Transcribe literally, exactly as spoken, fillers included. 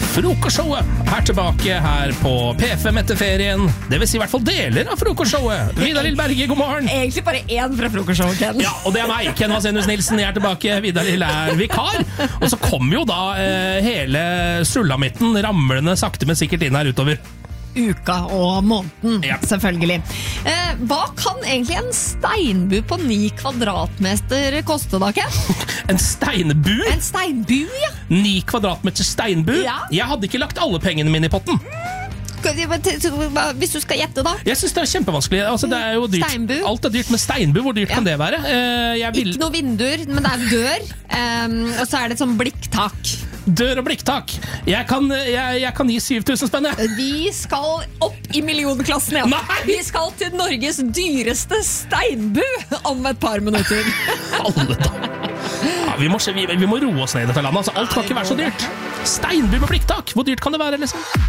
Frokostshowet er tilbake her på P fem etter ferien. Det vil si i hvert fall deler av frokostshowet. Vidar Lill Berge, god morgen. Egentlig bare én fra frokostshowet, Ken. Ja, og det er meg, Ken Vasenius Nilsen. Jeg er tilbake, Vidar Lill er vikar. Og så kommer jo da eh, hele sulamitten ramlende sakte, men sikkert inn her utover. Uka og måneden, ja. Selvfølgelig. Eh, hva kan egentlig en steinbu på ni kvadratmeter koste da, Ken? En steinbu? En steinbu, ja. Ni kvadratmeter steinbu? Ja. Jeg hadde ikke lagt alle pengene mine i potten. Hvis du skal gjette da? Jeg synes det er kjempevanskelig. Altså, det er jo dyrt. Steinbu. Alt er dyrt med steinbu. Hvor dyrt ja. kan det være? Eh, jeg vil... Ikke noe vinduer, men det er dør. Um, og så er det et sånn blikktak. Dør og blikktak. Jeg kan, jeg, jeg kan gi syv tusen spenn. Vi skal opp i millionklassen, ja. Nei! Vi skal til Norges dyreste steinbu om et par minutter. Alle da. Ja, vi, må, vi, vi må roe oss ned i dette landet. Altså, alt kan ikke være så dyrt. Steinbu med blikktak. Hvor dyrt kan det være, liksom?